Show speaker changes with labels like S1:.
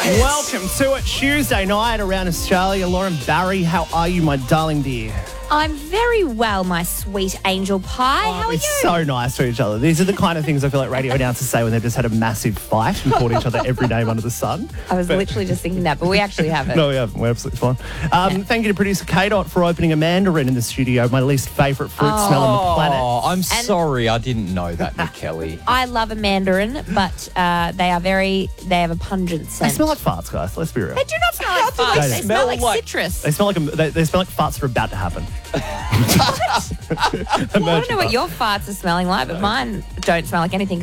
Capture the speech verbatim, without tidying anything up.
S1: Welcome to it. Tuesday night around Australia. Lauren Barry, how are you, my darling dear?
S2: I'm very well, my sweet angel pie. How are
S1: We're
S2: you?
S1: so nice to each other. These are the kind of things I feel like radio announcers say when they've just had a massive fight and called each other every name under the sun.
S2: I was
S1: But-
S2: literally just thinking that, but we actually haven't.
S1: No, we haven't. We're absolutely fine. Um,
S2: Yeah.
S1: Thank you to producer K-Dot for opening a mandarin in the studio, my least favourite fruit smell on the planet.
S3: Oh, I'm sorry. I didn't know that, Nick Kelly.
S2: I love a mandarin, but uh, they are very, they have a pungent
S1: They
S2: scent.
S1: smell like farts, guys. Let's be real.
S2: They do not smell like farts.
S1: they
S2: They,
S1: smell
S2: smell like,
S3: like-
S2: citrus.
S1: They smell like a, they, they smell like farts that are about to happen.
S2: Well, I don't know what your farts are smelling like, but mine don't smell like anything.